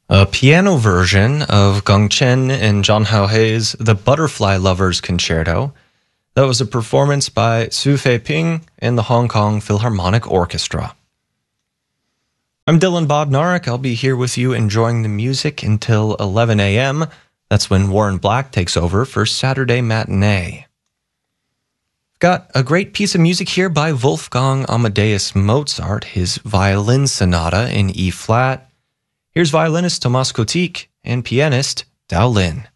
A piano version of Gong Chen and Zhang Haohei's The Butterfly Lovers Concerto. That was a performance by Su Feiping and the Hong Kong Philharmonic Orchestra. I'm Dylan Bodnarik. I'll be here with you enjoying the music until 11 a.m. That's when Warren Black takes over for Saturday Matinee. Got a great piece of music here by Wolfgang Amadeus Mozart, his violin sonata in E-flat. Here's violinist Tomas Kotik and pianist Dao Lin.